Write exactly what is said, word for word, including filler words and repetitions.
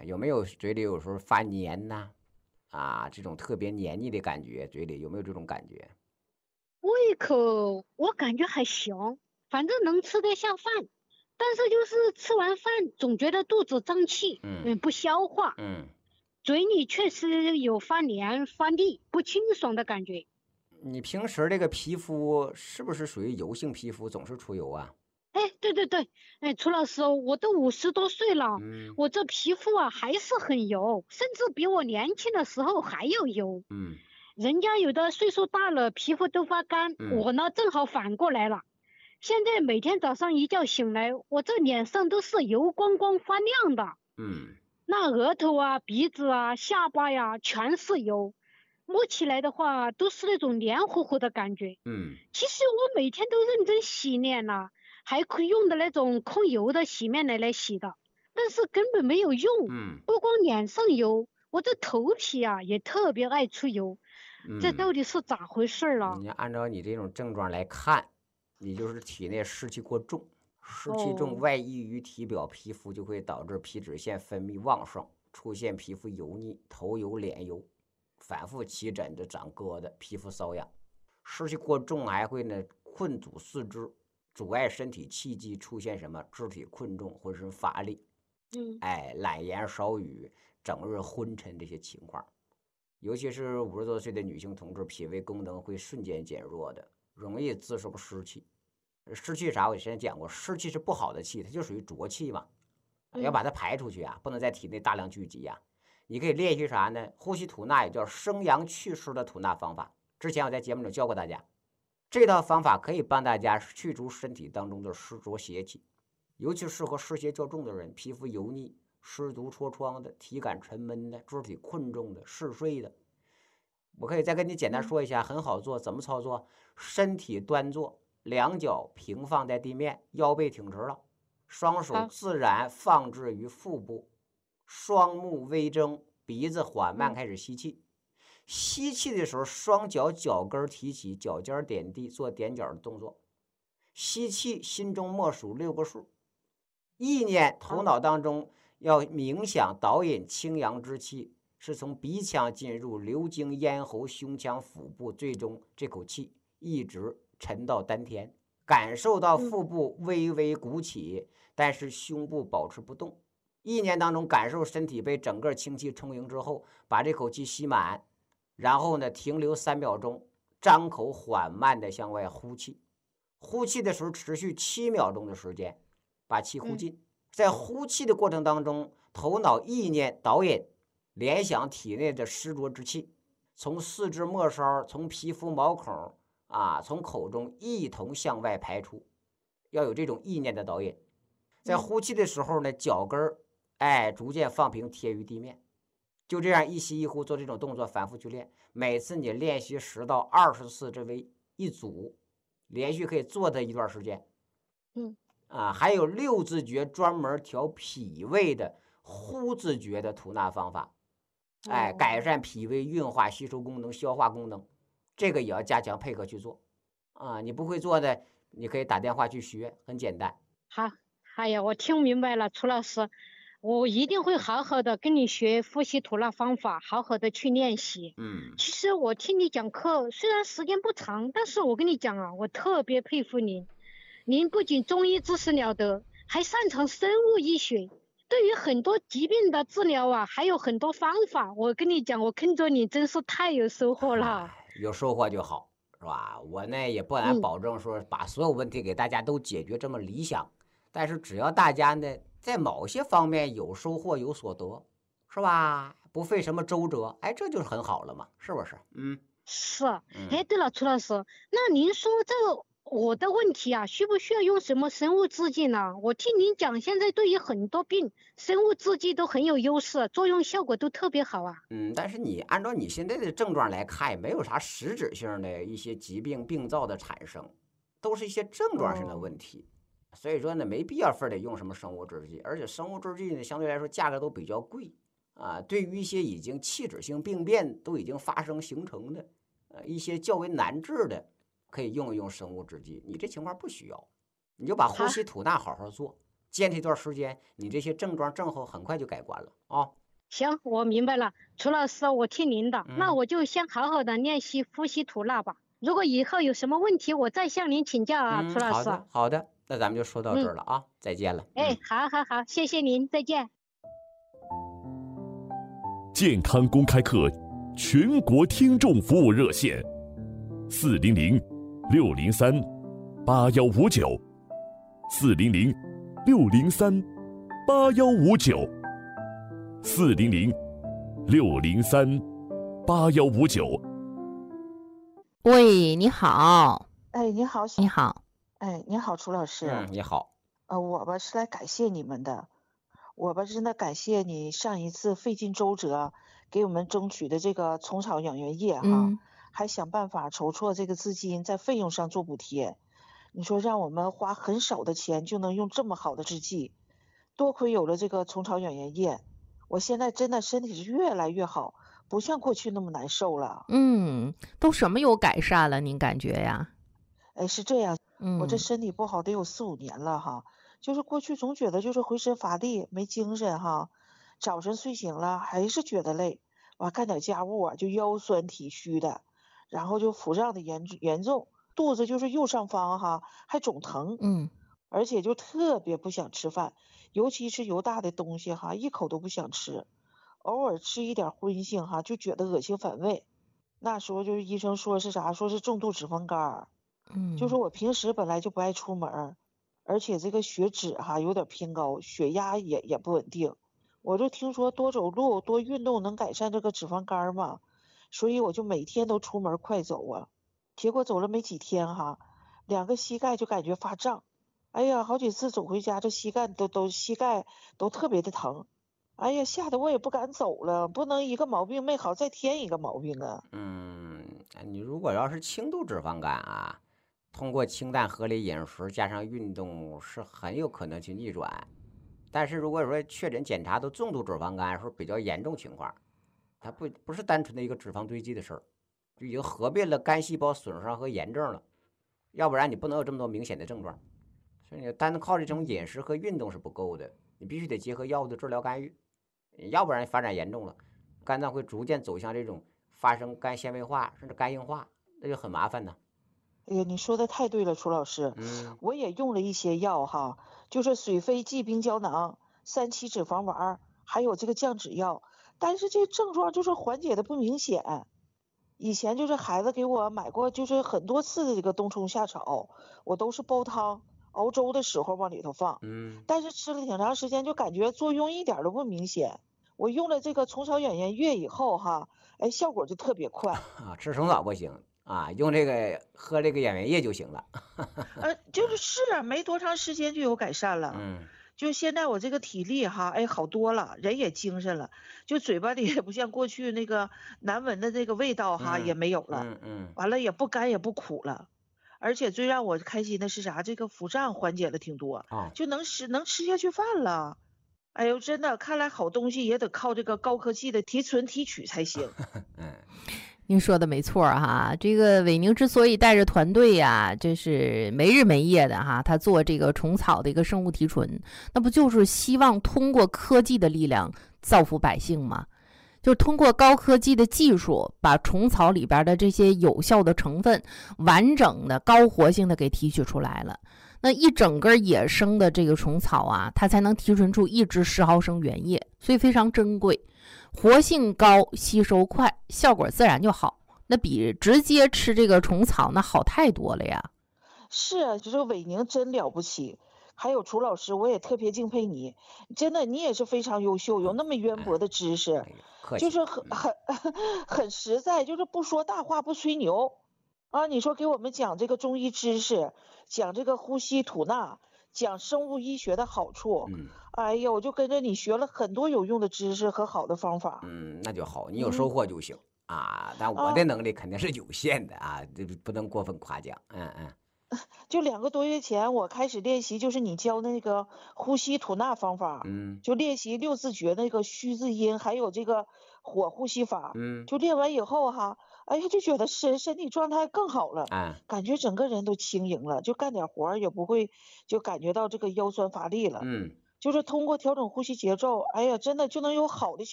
有没有嘴里有时候发黏呐？啊，这种特别黏腻的感觉，嘴里有没有这种感觉？ 胃口我感觉还行，反正能吃得下饭，但是就是吃完饭总觉得肚子胀气， 嗯嗯，不消化， 嗯， 嘴里确实有发黏、发腻、不清爽的感觉。 你平时这个皮肤是不是属于油性皮肤，总是出油啊？ 哎，对对对，哎，楚老师，我都五十多岁了， 嗯我这皮肤啊还是很油，甚至比我年轻的时候还要油。 嗯人家有的岁数大了，皮肤都发干， 嗯我呢正好反过来了。现在每天早上一觉醒来，我这脸上都是油光光发亮的， 嗯那额头啊、鼻子啊、下巴呀全是油，摸起来的话都是那种黏糊糊的感觉。 嗯其实我每天都认真洗脸了，还可以用的那种控油的洗面奶来洗的，但是根本没有用。 嗯不光脸上油，我这头皮啊也特别爱出油，这嗯， 到底是咋回事儿啊？ 你按照你这种症状来看，你就是体内湿气过重，湿气重哦， 外溢于体表皮肤，就会导致皮脂腺分泌旺盛，出现皮肤油腻、头油、脸油，反复起疹子、长疙瘩、皮肤瘙痒。湿气过重还会呢困阻四肢，阻碍身体气机，出现什么肢体困重、浑身乏力， 嗯哎，懒言少语、整日昏沉这些情况。尤其是五十多岁的女性同志，脾胃功能会瞬间减弱的，容易滋生湿气。湿气啥？我之前讲过，湿气是不好的气，它就属于浊气嘛，要嗯， 把它排出去啊，不能在体内大量聚集呀、你可以练习啥呢？呼吸吐纳，也叫生阳祛湿的吐纳方法。之前我在节目里教过大家，这套方法可以帮大家去除身体当中的湿浊邪气，尤其适合湿邪较重的人，皮肤油腻、湿毒痤疮的，体感沉闷的，肢体困重的，嗜睡的。我可以再跟你简单嗯说一下，很好做，怎么操作？身体端坐，两脚平放在地面，腰背挺直了，双手好， 自然放置于腹部，双目微睁，鼻子缓慢嗯开始吸气。吸气的时候，双脚脚跟提起，脚尖点地，做踮脚的动作。吸气，心中默数六个数，意念头好， 脑当中要冥想导引清阳之气，是从鼻腔进入，流经咽喉、胸腔、腹部，最终这口气一直沉到丹田，感受到嗯腹部微微鼓起，但是胸部保持不动。意念当中感受身体被整个清气充盈之后，把这口气吸满，然后呢停留三秒钟，张口缓慢的向外呼气。呼气的时候持续七秒钟的时间，把气呼嗯尽。在呼气的过程当中，头脑意念导引，联想体内的湿浊之气，从四肢末梢，从皮肤毛孔啊，从口中一同向外排出，要有这种意念的导引。在嗯， 呼气的时候呢，脚跟儿哎逐渐放平贴于地面，就这样一吸一呼做这种动作，反复去练。每次你练习十到二十次，这为一组，连续可以做它一段时间。 嗯啊，还有六字诀专门调脾胃的呼字诀的吐纳方法，哎，改哦。 善脾胃运化、吸收功能、消化功能，这个也要加强配合去做。啊，你不会做的，你可以打电话去学，很简单。 好，哎呀，我听明白了，楚老师，我一定会好好的跟你学呼吸吐纳方法，好好的去练习。 嗯其实我听你讲课，虽然时间不长，但是我跟你讲啊，我特别佩服您。您不仅中医知识了得，还擅长生物医学，对于很多疾病的治疗啊，还有很多方法。我跟你讲，我跟着你真是太有收获了。 嗨，有收获就好，是吧？我呢也不敢嗯， 保证说把所有问题给大家都解决这么理想，但是只要大家呢在某些方面有收获有所得，是吧？不费什么周折，哎，这就是很好了嘛，是不是？嗯是啊。 嗯。 哎，对了，楚老师，那您说这个我的问题啊，需不需要用什么生物制剂呢？我听您讲，现在对于很多病，生物制剂都很有优势，作用效果都特别好啊。 嗯，但是你按照你现在的症状来看，也没有啥实质性的一些疾病病灶的产生，都是一些症状性的哦， 问题。所以说呢，没必要非得用什么生物制剂，而且生物制剂呢，相对来说价格都比较贵啊。对于一些已经器质性病变都已经发生形成的，呃，一些较为难治的，可以用一用生物制剂。你这情况不需要，你就把呼好， 吸吐纳好好做， 坚持一段时间，你这些症状症候很快就改观了啊、哦。 行，我明白了，楚老师，我听您的， 嗯、 那我就先好好的练习呼吸吐纳吧。如果以后有什么问题，我再向您请教啊， 嗯、 楚老师。 好的，好的，那咱们就说到这儿了啊，嗯、再见了。 哎，好好好，谢谢您，再见。 健康公开课全国听众服务热线：四零零六零三八幺五九，四零零六零三八幺五九，四零零六零三八幺五九。 喂，你好。 哎，你好， 你好。 哎，你好，楚老师。 嗯，你好。 呃，我吧是来感谢你们的，我吧真的感谢你上一次费尽周折给我们争取的这个虫草养元液哈， 嗯、 还想办法筹措这个资金，在费用上做补贴。你说让我们花很少的钱就能用这么好的制剂，多亏有了这个虫草养元液，我现在真的身体是越来越好，不像过去那么难受了。 嗯，都什么有改善了？您感觉呀？ 哎，是这样， 嗯， 我这身体不好得有四五年了哈，就是过去总觉得就是浑身乏力没精神哈，早晨睡醒了还是觉得累，完干点家务啊就腰酸体虚的，然后就腹胀的严严重，肚子就是右上方哈还肿疼， 嗯， 而且就特别不想吃饭，尤其是油大的东西哈一口都不想吃，偶尔吃一点荤腥哈就觉得恶心反胃，那时候就是医生说是啥，说是重度脂肪肝。 嗯， 就是我平时本来就不爱出门，而且这个血脂哈有点偏高，血压也也不稳定。我就听说多走路多运动能改善这个脂肪肝嘛，所以我就每天都出门快走啊。结果走了没几天哈，两个膝盖就感觉发胀，哎呀，好几次走回家这膝盖都都膝盖都特别的疼，哎呀，吓得我也不敢走了，不能一个毛病没好再添一个毛病啊。 嗯，你如果要是轻度脂肪肝啊，通过清淡合理饮食加上运动是很有可能去逆转，但是如果说确诊检查都重度脂肪肝，是比较严重情况，它不不是单纯的一个脂肪堆积的事儿，就已经合并了肝细胞损伤和炎症了，要不然你不能有这么多明显的症状，所以你单靠这种饮食和运动是不够的，你必须得结合药物的治疗干预，要不然发展严重了，肝脏会逐渐走向这种发生肝纤维化甚至肝硬化，那就很麻烦呢。 哎呀，你说的太对了，楚老师。 嗯， 我也用了一些药哈，就是水飞济冰胶囊、三七脂肪丸，还有这个降脂药，但是这症状就是缓解的不明显。以前就是孩子给我买过，就是很多次的这个冬虫夏草，我都是煲汤熬粥的时候往里头放。 嗯， 但是吃了挺长时间，就感觉作用一点都不明显。我用了这个虫草养元液以后哈，哎，效果就特别快。 啊，吃虫草不行。啊，用这个喝这个养元液就行了。 呃，就是是啊，没多长时间就有改善了。 嗯， 就现在我这个体力哈，哎，好多了，人也精神了，就嘴巴里也不像过去那个难闻的这个味道哈， 嗯、 也没有了。 嗯嗯。 完了也不干也不苦了，而且最让我开心的是啥？这个腹胀缓解了挺多， 哦、 就能吃能吃下去饭了。哎呦，真的，看来好东西也得靠这个高科技的提纯提取才行。 嗯。您说的没错哈，这个伟宁之所以带着团队呀，这是没日没夜的哈，他做这个虫草的一个生物提纯，那不就是希望通过科技的力量造福百姓吗？就是通过高科技的技术，把虫草里边的这些有效的成分完整的高活性的给提取出来了。那一整根野生的这个虫草啊，它才能提纯出一支十毫升原液，所以非常珍贵。活性高，吸收快，效果自然就好。那比直接吃这个虫草那好太多了呀。 是啊，就是伟宁真了不起。还有楚老师，我也特别敬佩你，真的，你也是非常优秀，有那么渊博的知识， 哎、 就是很很很实在，就是不说大话不吹牛啊。你说给我们讲这个中医知识，讲这个呼吸吐纳，讲生物医学的好处。 嗯， 哎呀，我就跟着你学了很多有用的知识和好的方法。 嗯，那就好，你有收获就行、嗯、啊。但我的能力肯定是有限的啊，这、啊、不能过分夸奖。嗯嗯。 就两个多月前，我开始练习，就是你教那个呼吸吐纳方法， 嗯， 就练习六字诀那个虚字音，还有这个火呼吸法， 嗯， 就练完以后哈， 哎呀，就觉得身身体状态更好了， 嗯感觉整个人都轻盈了，就干点活儿也不会就感觉到这个腰酸乏力了。 嗯。 就是通过调整呼吸节奏，哎呀，真的就能有好的